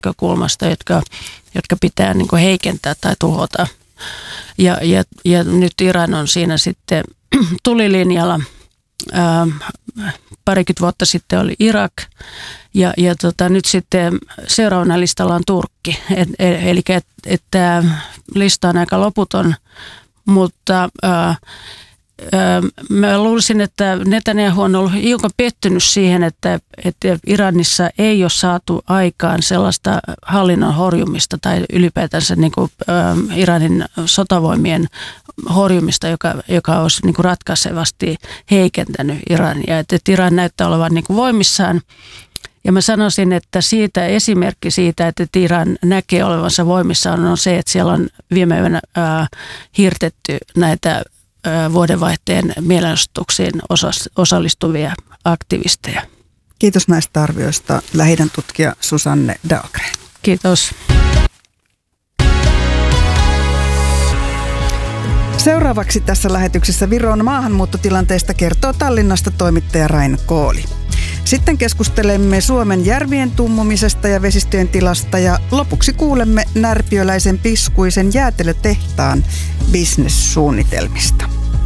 näkökulmasta, jotka pitää niin kuin heikentää tai tuhota. Ja nyt Iran on siinä sitten tulilinjalla. Parikymmentä vuotta sitten oli Irak ja nyt sitten seuraavana listalla on Turkki. Eli että lista on aika loputon, mutta mä luulisin, että Netanyahu on ollut hiukan pettynyt siihen, että Iranissa ei ole saatu aikaan sellaista hallinnon horjumista tai ylipäätänsä niin kuin, Iranin sotavoimien horjumista, joka olisi niin kuin ratkaisevasti heikentänyt Irania. Että Iran näyttää olevan niin kuin voimissaan. Ja mä sanoisin, että esimerkki siitä, että Iran näkee olevansa voimissaan, on se, että siellä on viime yönä hirtetty näitä vuodenvaihteen mielenosoituksiin osallistuvia aktivisteja. Kiitos näistä arvioista, Lähi-idän tutkija Susanne Dahlgren. Kiitos. Seuraavaksi tässä lähetyksessä Viron maahanmuuttotilanteesta kertoo Tallinnasta toimittaja Rain Kooli. Sitten keskustelemme Suomen järvien tummumisesta ja vesistöjen tilasta ja lopuksi kuulemme närpiöläisen piskuisen jäätelötehtaan bisnessuunnitelmista.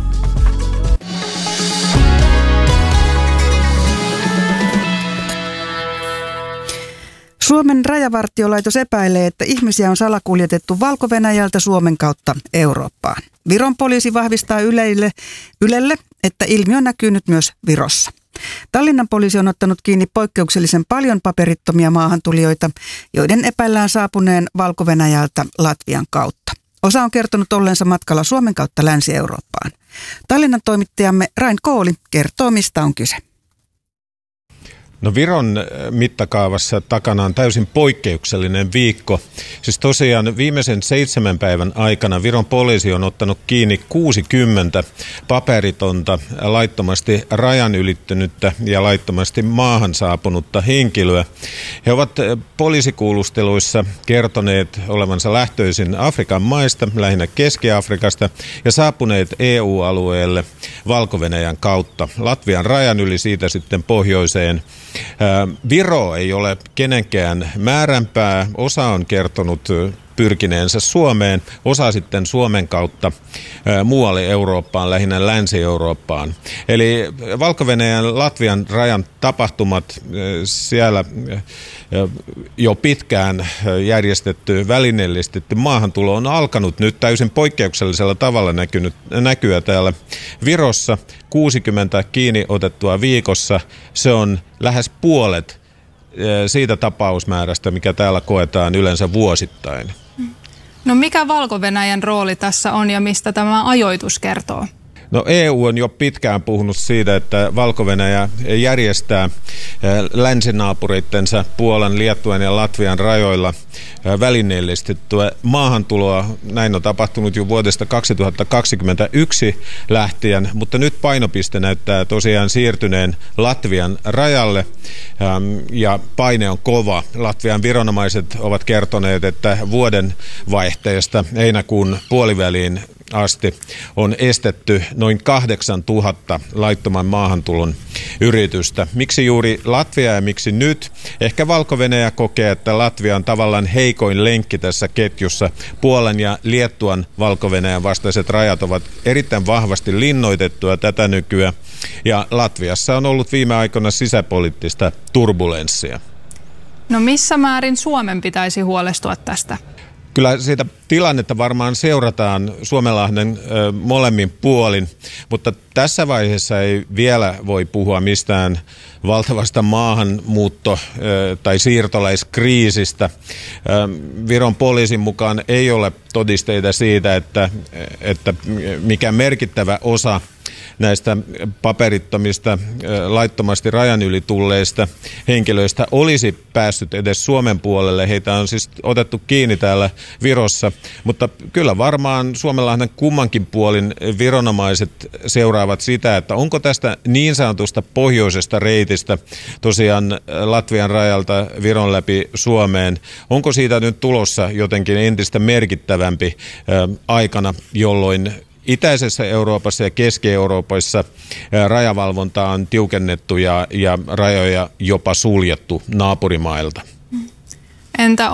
Suomen rajavartiolaitos epäilee, että ihmisiä on salakuljetettu Valko-Venäjältä Suomen kautta Eurooppaan. Viron poliisi vahvistaa Ylelle, että ilmiö näkyy nyt myös Virossa. Tallinnan poliisi on ottanut kiinni poikkeuksellisen paljon paperittomia maahantulijoita, joiden epäillään saapuneen Valko-Venäjältä Latvian kautta. Osa on kertonut olleensa matkalla Suomen kautta Länsi-Eurooppaan. Tallinnan toimittajamme Rain Kooli kertoo, mistä on kyse. No Viron mittakaavassa takana on täysin poikkeuksellinen viikko. Siis tosiaan viimeisen 7 päivän aikana Viron poliisi on ottanut kiinni 60 paperitonta, laittomasti rajan ylittänyttä ja laittomasti maahan saapunutta henkilöä. He ovat poliisikuulusteluissa kertoneet olevansa lähtöisin Afrikan maista, lähinnä Keski-Afrikasta, ja saapuneet EU-alueelle Valko-Venäjän kautta. Latvian rajan yli siitä sitten pohjoiseen. Viro ei ole kenenkään määränpää. Osa on kertonut pyrkineensä Suomeen, osa sitten Suomen kautta muualle Eurooppaan, lähinnä Länsi-Eurooppaan. Eli Valko-Venäjän Latvian rajan tapahtumat, siellä jo pitkään järjestetty, välineellistetty maahantulo on alkanut nyt täysin poikkeuksellisella tavalla näkyä täällä Virossa. 60 kiinni otettua viikossa, se on lähes puolet siitä tapausmäärästä, mikä täällä koetaan yleensä vuosittain. No mikä Valko-Venäjän rooli tässä on ja mistä tämä ajoitus kertoo? No EU on jo pitkään puhunut siitä, että Valko-Venäjä järjestää länsinaapureittensa Puolan, Liettuan ja Latvian rajoilla välineellistettyä maahantuloa. Näin on tapahtunut jo vuodesta 2021 lähtien, mutta nyt painopiste näyttää tosiaan siirtyneen Latvian rajalle ja paine on kova. Latvian viranomaiset ovat kertoneet, että vuoden vaihteesta heinäkuun puoliväliin asti on estetty noin 8000 laittoman maahantulon yritystä. Miksi juuri Latvia ja miksi nyt? Ehkä Valko-Venäjä kokee, että Latvia on tavallaan heikoin lenkki tässä ketjussa. Puolan ja Liettuan Valko-Venäjän vastaiset rajat ovat erittäin vahvasti linnoitettuja tätä nykyä. Ja Latviassa on ollut viime aikoina sisäpoliittista turbulenssia. No missä määrin Suomen pitäisi huolestua tästä? Kyllä siitä tilannetta varmaan seurataan Suomenlahden molemmin puolin, mutta tässä vaiheessa ei vielä voi puhua mistään valtavasta maahanmuutto- tai siirtolaiskriisistä. Viron poliisin mukaan ei ole todisteita siitä, että mikä merkittävä osa näistä paperittomista, laittomasti rajan yli tulleista henkilöistä olisi päässyt edes Suomen puolelle. Heitä on siis otettu kiinni täällä Virossa, mutta kyllä varmaan Suomenlahden kummankin puolin viranomaiset seuraavat sitä, että onko tästä niin sanotusta pohjoisesta reitistä tosiaan Latvian rajalta Viron läpi Suomeen, onko siitä nyt tulossa jotenkin entistä merkittävämpi aikana, jolloin itäisessä Euroopassa ja Keski-Euroopassa rajavalvontaa on tiukennettu ja rajoja jopa suljettu naapurimailta. Entä